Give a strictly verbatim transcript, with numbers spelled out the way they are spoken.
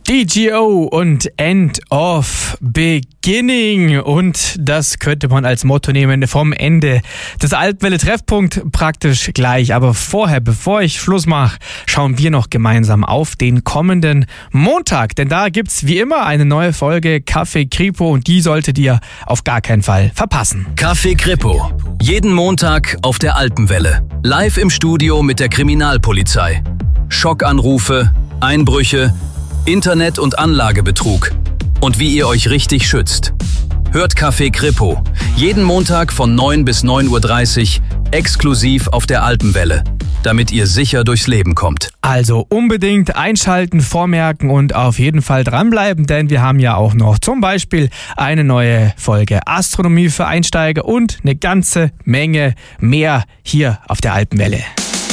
D G O und End of Beginning. Und das könnte man als Motto nehmen vom Ende des Alpenwelle-Treffpunkt praktisch gleich. Aber vorher, bevor ich Schluss mache, schauen wir noch gemeinsam auf den kommenden Montag. Denn da gibt's wie immer eine neue Folge Café Kripo und die solltet ihr auf gar keinen Fall verpassen. Café Kripo. Jeden Montag auf der Alpenwelle. Live im Studio mit der Kriminalpolizei. Schockanrufe, Einbrüche, Internet- und Anlagebetrug und wie ihr euch richtig schützt. Hört Café Kripo. Jeden Montag von neun bis neun Uhr dreißig exklusiv auf der Alpenwelle, damit ihr sicher durchs Leben kommt. Also unbedingt einschalten, vormerken und auf jeden Fall dranbleiben, denn wir haben ja auch noch zum Beispiel eine neue Folge Astronomie für Einsteiger und eine ganze Menge mehr hier auf der Alpenwelle.